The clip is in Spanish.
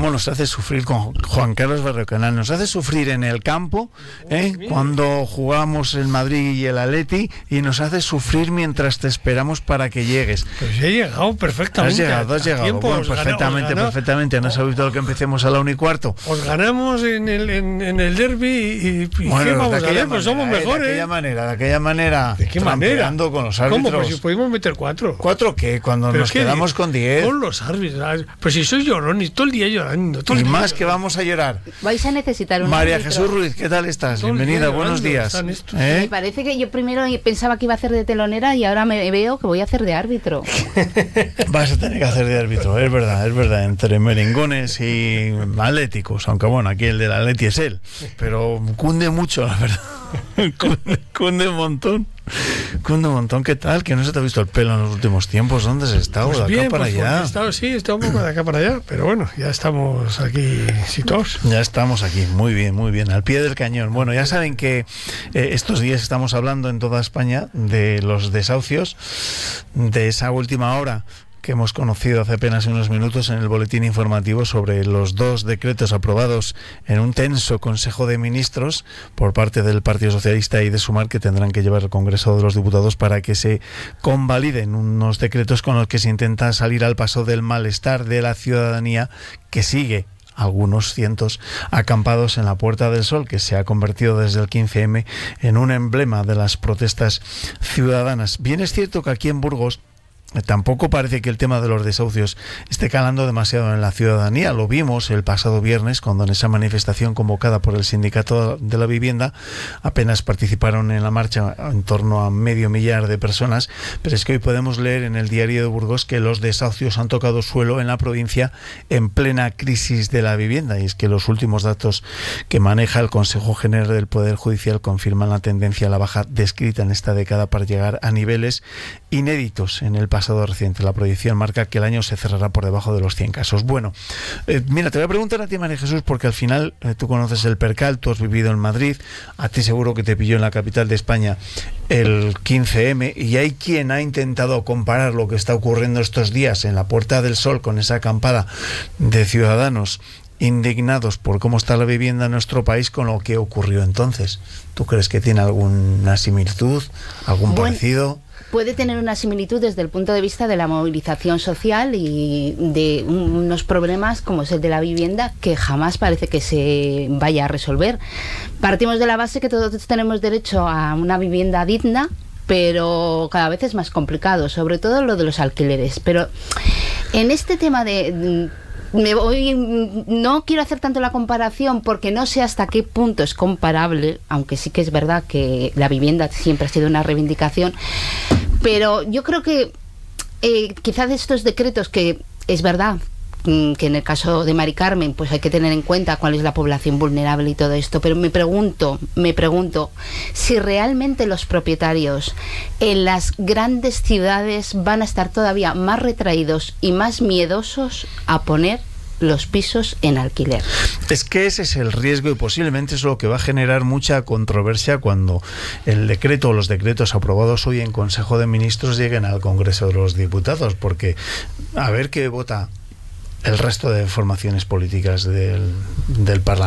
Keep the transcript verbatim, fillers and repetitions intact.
cómo nos hace sufrir con Juan Carlos Barrio-Canal. Nos hace sufrir en el campo, ¿eh? cuando jugamos el Madrid y el Atleti, y nos hace sufrir mientras te esperamos para que llegues. Pues he llegado perfectamente. Has llegado, has llegado. Tiempo, bueno, perfectamente, ganó, perfectamente. No has oído que empecemos a la una y cuarto. Os ganamos en el, en, en el derbi y, y bueno, ¿qué vamos a ver? Manera, Pues somos eh, mejores. De aquella manera, de aquella manera. ¿De qué manera? Con los árbitros. ¿Cómo? Pues si pudimos meter cuatro. ¿Cuatro qué? Cuando Pero nos es que quedamos con diez. Con los árbitros. Pues si soy llorón y todo el día llorando. Todo y el día más llorando. que vamos a llorar. Vais a necesitar un María árbitro. Jesús Ruiz, ¿qué tal estás? Todo Bienvenida, llorando, buenos días. Me ¿Eh? parece que yo primero pensaba que iba a hacer de telonera y ahora me veo que voy a hacer de árbitro. Vas a tener que hacer de árbitro, es verdad, es verdad, entre merengones y atléticos, aunque bueno, aquí el del Atleti es él, pero cunde mucho, la verdad. Cunde, cunde un montón. Cunde un montón. ¿Qué tal? Que no se te ha visto el pelo en los últimos tiempos. ¿Dónde has estado? Pues de acá bien, para pues allá. He estado, sí, he estado un poco de acá para allá, pero bueno, ya estamos aquí situados. Ya estamos aquí, muy bien, muy bien, al pie del cañón. Bueno, ya saben que eh, estos días estamos hablando en toda España de los desahucios, de esa última hora que hemos conocido hace apenas unos minutos en el boletín informativo sobre los dos decretos aprobados en un tenso Consejo de Ministros por parte del Partido Socialista y de Sumar, que tendrán que llevar al Congreso de los Diputados para que se convaliden unos decretos con los que se intenta salir al paso del malestar de la ciudadanía, que sigue algunos cientos acampados en la Puerta del Sol, que se ha convertido desde el quince eme en un emblema de las protestas ciudadanas. Bien es cierto que aquí en Burgos tampoco parece que el tema de los desahucios esté calando demasiado en la ciudadanía. Lo vimos el pasado viernes, cuando en esa manifestación convocada por el Sindicato de la Vivienda apenas participaron en la marcha en torno a medio millar de personas, pero es que hoy podemos leer en el Diario de Burgos que los desahucios han tocado suelo en la provincia en plena crisis de la vivienda, y es que los últimos datos que maneja el Consejo General del Poder Judicial confirman la tendencia a la baja descrita en esta década para llegar a niveles inéditos en el pasado pasado reciente. La proyección marca que el año se cerrará por debajo de los cien casos. Bueno, eh, mira, te voy a preguntar a ti, María Jesús, porque al final eh, tú conoces el percal, tú has vivido en Madrid, a ti seguro que te pilló en la capital de España el quince eme, y hay quien ha intentado comparar lo que está ocurriendo estos días en la Puerta del Sol con esa acampada de ciudadanos indignados por cómo está la vivienda en nuestro país con lo que ocurrió entonces. ¿Tú crees que tiene alguna similitud, algún bueno, parecido? Puede tener una similitud desde el punto de vista de la movilización social y de unos problemas como es el de la vivienda, que jamás parece que se vaya a resolver. Partimos de la base que todos tenemos derecho a una vivienda digna, pero cada vez es más complicado, sobre todo lo de los alquileres. Pero en este tema de... Me voy, no quiero hacer tanto la comparación porque no sé hasta qué punto es comparable, aunque sí que es verdad que la vivienda siempre ha sido una reivindicación, pero yo creo que eh, quizás de estos decretos, que es verdad que en el caso de Mari Carmen pues hay que tener en cuenta cuál es la población vulnerable y todo esto, pero me pregunto, me pregunto si realmente los propietarios en las grandes ciudades van a estar todavía más retraídos y más miedosos a poner los pisos en alquiler. Es que ese es el riesgo, y posiblemente es lo que va a generar mucha controversia cuando el decreto o los decretos aprobados hoy en Consejo de Ministros lleguen al Congreso de los Diputados, porque a ver qué vota el resto de formaciones políticas del, del Parlamento.